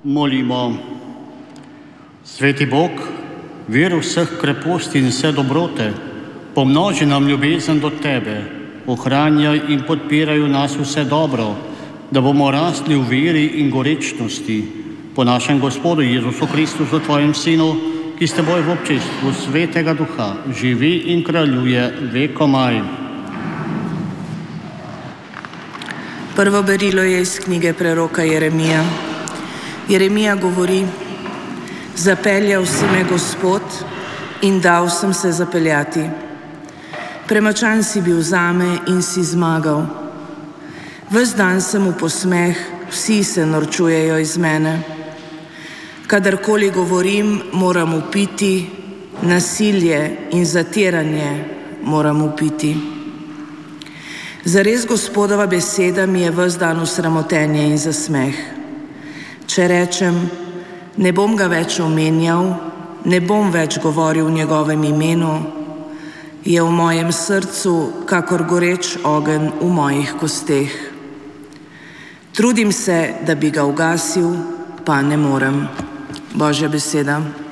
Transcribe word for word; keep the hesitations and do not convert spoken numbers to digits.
Molimo. Sveti Bog, vir vseh kreposti in vse dobrote, pomnoži nam ljubezen do Tebe, ohranjaj in podpiraj v nas vse dobro, da bomo rasli v veri in gorečnosti po našem Gospodu Jezusu Kristusu, Tvojem Sinu, ki s Teboj v občestvu Svetega Duha živi in kraljuje vekomaj. Prvo berilo je iz knjige preroka Jeremija. Jeremija govori: Zapeljal si me Gospod in dal sem se zapeljati. Premočan si bil zame in si zmagal. Ves dan sem v posmeh, vsi se norčujejo iz mene. Kadarkoli govorim, moram vpiti, nasilje in zatiranje moram vpiti. Zares Gospodova beseda mi je ves dan v sramotenje in zasmeh. Če rečem, ne bom ga več omenjal, ne bom več govoril v njegovem imenu, je v mojem srcu kakor goreč ogenj v mojih kosteh. Trudim se, da bi ga ugasil, pa ne morem. Božja beseda.